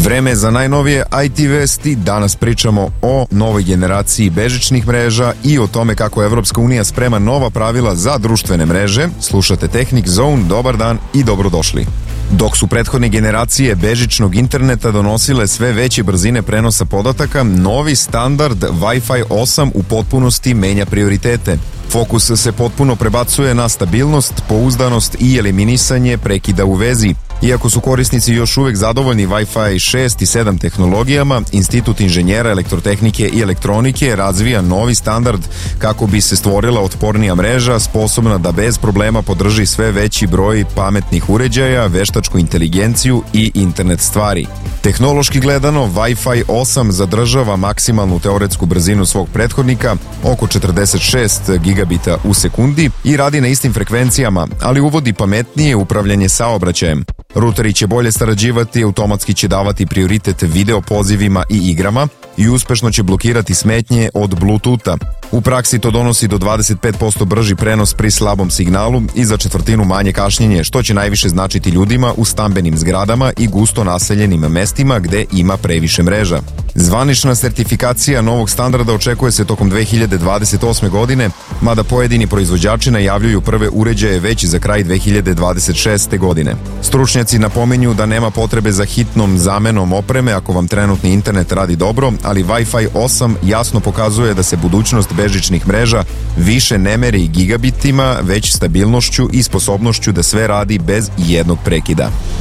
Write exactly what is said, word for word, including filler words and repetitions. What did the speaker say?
Vreme za najnovije I T vesti. Danas pričamo o novoj generaciji bežičnih mreža i o tome kako Evropska unija sprema nova pravila za društvene mreže. Slušate Technic Zone, dobar dan i dobrodošli. Dok su prethodne generacije bežičnog interneta donosile sve veće brzine prenosa podataka, novi standard Wi-Fi osam u potpunosti menja prioritete. Fokus se potpuno prebacuje na stabilnost, pouzdanost i eliminisanje prekida u vezi. Iako su korisnici još uvek zadovoljni Wi-Fi šest i sedam tehnologijama, Institut inženjera elektrotehnike i elektronike razvija novi standard kako bi se stvorila otpornija mreža sposobna da bez problema podrži sve veći broj pametnih uređaja, veštačku inteligenciju i internet stvari. Tehnološki gledano, Wi-Fi osam zadržava maksimalnu teoretsku brzinu svog prethodnika, oko četrdeset šest gigabita u sekundi, i radi na istim frekvencijama, ali uvodi pametnije upravljanje saobraćajem. Ruteri će bolje sarađivati, automatski će davati prioritet video pozivima i igrama i uspešno će blokirati smetnje od Bluetootha. U praksi to donosi do dvadeset pet posto brži prenos pri slabom signalu i za četvrtinu manje kašnjenje, što će najviše značiti ljudima u stambenim zgradama i gusto naseljenim mestima gde ima previše mreža. Zvanična sertifikacija novog standarda očekuje se tokom dve hiljade dvadeset osme godine, mada pojedini proizvođači najavljuju prve uređaje već za kraj dve hiljade dvadeset šeste godine. Stručnjaci napominju da nema potrebe za hitnom zamenom opreme ako vam trenutni internet radi dobro, ali Wi-Fi osam jasno pokazuje da se budućnost bežičnih mreža više ne meri gigabitima, već stabilnošću i sposobnošću da sve radi bez jednog prekida.